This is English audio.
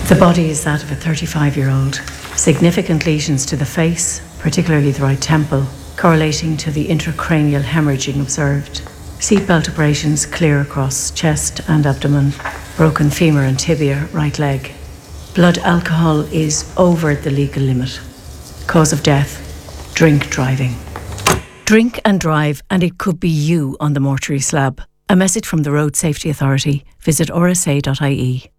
The body is that of a 35-year-old. Significant lesions to the face, particularly the right temple, correlating to the intracranial hemorrhaging observed. Seatbelt abrasions clear across chest and abdomen. Broken femur and tibia, right leg. Blood alcohol is over the legal limit. Cause of death, drink driving. Drink and drive, and it could be you on the mortuary slab. A message from the Road Safety Authority. Visit rsa.ie.